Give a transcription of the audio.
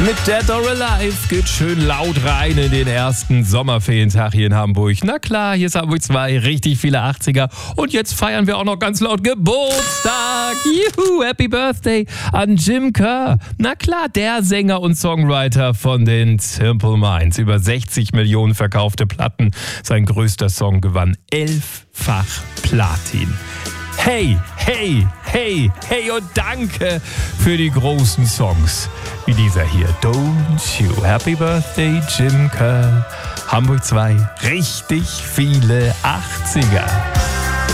Mit Dead or Alive geht schön laut rein in den ersten Sommerferientag hier in Hamburg. Na klar, hier ist Hamburg 2, richtig viele 80er. Und jetzt feiern wir auch noch ganz laut Geburtstag. Juhu, Happy Birthday an Jim Kerr. Na klar, der Sänger und Songwriter von den Simple Minds. Über 60 Millionen verkaufte Platten. Sein größter Song gewann 11-fach Platin. Hey, hey, hey, hey und danke für die großen Songs wie dieser hier. Don't You. Happy Birthday, Jim Kerr. Hamburg 2. Richtig viele 80er.